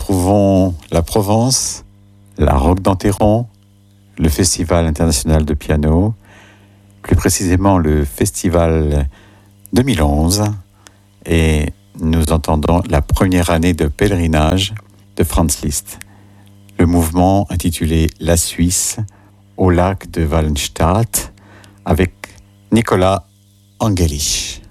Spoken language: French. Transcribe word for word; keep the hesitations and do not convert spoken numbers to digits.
retrouvons la Provence, la Roque d'Enterron, le Festival international de piano, plus précisément le Festival deux mille onze, et nous entendons la première année de pèlerinage de Franz Liszt. Le mouvement intitulé La Suisse au lac de Wallenstadt avec Nicolas Angelich.